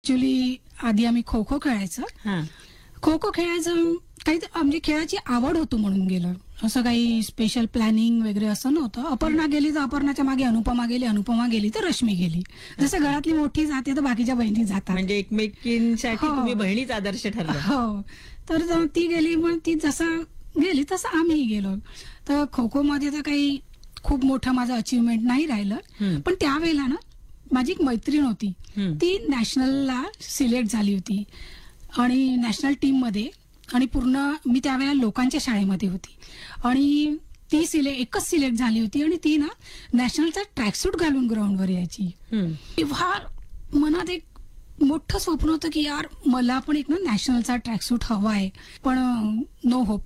Actually आधी आम्ही खो खो खेळायचं. हां. खो खो खेळायचं काही म्हणजे खेळाची आवड होतो म्हणून गेलं. असं काही स्पेशल प्लॅनिंग वगैरे असं नव्हतं. अपर्णा गेली तर अपर्णाच्या मागे अनुपमा गेली, अनुपमा गेली तर रश्मी गेली. जसं घरातली मोठी जाते तर बाकीच्या बहिणी जातात. म्हणजे एकमेकींसाठी हो. तुम्ही बहिणीच आदर्श ठरला. हो. तर ती गेली, मग ती जसं गेली तसं आम्ही गेलो. तर खो खो मध्ये तर काही खूप मोठं माझं अचिव्हमेंट नाही राहिलं. पण त्यावेळेला ना माझी एक मैत्रीण होती, ती नॅशनलला सिलेक्ट झाली होती आणि नॅशनल टीम मध्ये, आणि पूर्ण मी त्यावेळेला लोकांच्या शाळेमध्ये होती आणि ती एकच सिलेक्ट झाली होती आणि ती ना नॅशनलचा ट्रॅकसूट घालून ग्राउंडवर यायची. तेव्हा मनात एक मोठं स्वप्न होतं की यार मला पण एक ना नॅशनलचा ट्रॅकसूट हवा आहे, पण नो होप.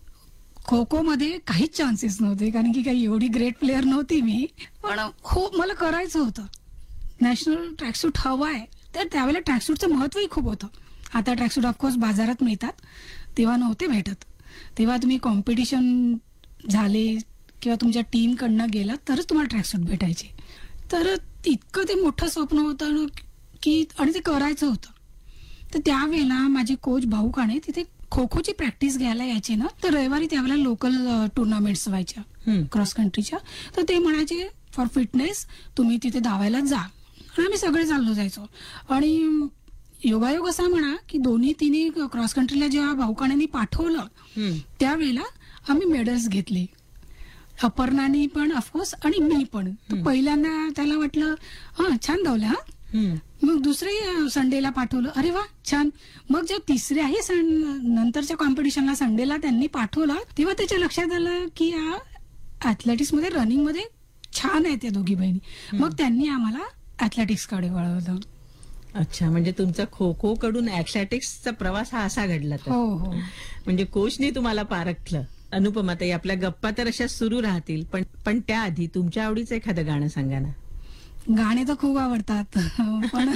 खो खो मध्ये काहीच चान्सेस नव्हते, कारण की काही एवढी ग्रेट प्लेअर नव्हती मी, पण खूप मला करायचं होतं. नॅशनल ट्रॅकसूट हवा आहे. तर त्यावेळेला ट्रॅकसूटचं महत्वही खूप होतं. आता ट्रॅकसूट ऑफकोर्स बाजारात मिळतात, तेव्हा नव्हते भेटत. तेव्हा तुम्ही कॉम्पिटिशन झाले किंवा तुमच्या टीम कडनं गेला तरच तुम्हाला ट्रॅकसूट भेटायचे. तर इतकं ते मोठं स्वप्न होतं ना की, आणि ते करायचं होतं. तर त्यावेळेला माझे कोच भाऊ काणे तिथे खो खोची प्रॅक्टिस घ्यायला यायचे ना, तर रविवारी त्यावेळेला लोकल टुर्नामेंट्स व्हायच्या क्रॉस कंट्रीच्या. तर ते म्हणायचे फॉर फिटनेस तुम्ही तिथे धावायला जा, आणि आम्ही सगळे चाललो जायचो. आणि योगायोग असा म्हणा की दोन्ही तिन्ही क्रॉस कंट्रीला जेव्हा भाऊकाण्यांनी पाठवलं त्यावेळेला आम्ही मेडल्स घेतले. अपर्णाने पण ऑफकोर्स आणि मी पण. तर पहिल्यांदा त्याला वाटलं हा छान धावलं हा. मग दुसरे संडेला पाठवलं, अरे वा छान. मग जेव्हा तिसऱ्याही नंतरच्या कॉम्पिटिशनला संडेला त्यांनी पाठवलं, तेव्हा त्याच्या लक्षात आलं की या ऍथलेटिक्स मध्ये रनिंग मध्ये छान आहेत त्या दोघी बहिणी. मग त्यांनी आम्हाला ऍथलेटिक्स कडे वळवलं. अच्छा, म्हणजे तुमचा खो खो कडून ऍथलेटिक्सचा प्रवास हा असा घडला. तर हो हो. म्हणजे कोचने तुम्हाला पारखलं. अनुपमा ताई, आपल्या गप्पा तर अशा सुरू राहतील, पण त्याआधी तुमच्या आवडीचं एखादं गाणं सांगा ना. गाणे तर खूप आवडतात, पण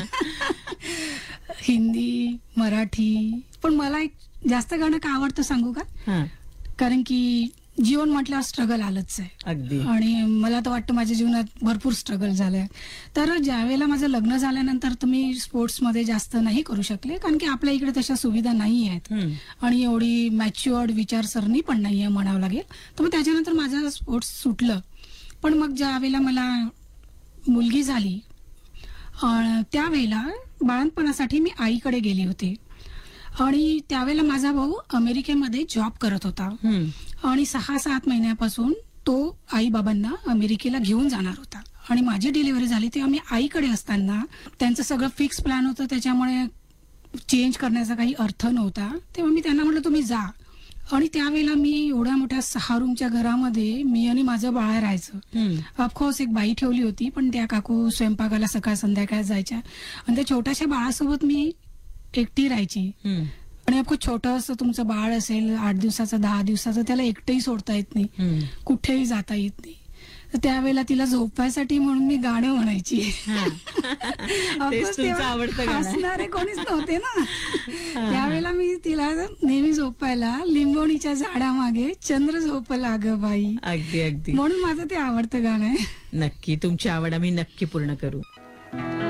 हिंदी मराठी. पण मला एक जास्त गाणं का आवडतं सांगू का? कारण की जीवन म्हटल्यावर स्ट्रगल आलंच आहे. अगदी. आणि मला तर वाटतं माझ्या जीवनात भरपूर स्ट्रगल झालंय. तर ज्यावेळेला माझं लग्न झाल्यानंतर तर मी स्पोर्ट्समध्ये जास्त नाही करू शकले, कारण की आपल्या इकडे तशा सुविधा नाही आहेत आणि एवढी मॅच्युअर्ड विचारसरणी पण नाहीये म्हणावं लागेल. तर मग त्याच्यानंतर माझं स्पोर्ट्स सुटलं. पण मग ज्या वेळेला मला मुलगी झाली त्यावेळेला बाळणपणासाठी मी आईकडे गेली होते. आणि त्यावेळेला माझा भाऊ अमेरिकेमध्ये जॉब करत होता आणि 6-7 महिन्यापासून तो आई बाबांना अमेरिकेला घेऊन जाणार होता. आणि माझी डिलिव्हरी झाली तेव्हा मी आईकडे असताना त्यांचं सगळं फिक्स प्लॅन होतं, त्याच्यामुळे चेंज करण्याचा काही अर्थ नव्हता. तेव्हा मी त्यांना म्हटलं तुम्ही जा. आणि त्यावेळेला मी एवढ्या मोठ्या 6 रूमच्या घरामध्ये मी आणि माझं बाळ राहायचं. ऑफकोर्स एक बाई ठेवली होती, पण त्या काकू स्वयंपाकाला सकाळ संध्याकाळ जायच्या आणि त्या छोट्याशा बाळासोबत मी एकटी राहायची. आणि आपलं छोटं असं तुमचं बाळ असेल 8 दिवसाचं 10 दिवसाचं, त्याला एकटंही सोडता येत नाही, कुठेही जाता येत नाही. तर त्यावेळेला तिला झोपायसाठी म्हणून मी गाणं म्हणायची. हसणारे कोणीच नव्हते ना. त्यावेळेला मी तिला नेहमी झोपायला लिंबोणीच्या झाडामागे चंद्र झोपला ग बाई. अगदी अगदी. म्हणून माझं ते आवडतं गाणं आहे. नक्की तुमची आवड आम्ही नक्की पूर्ण करू.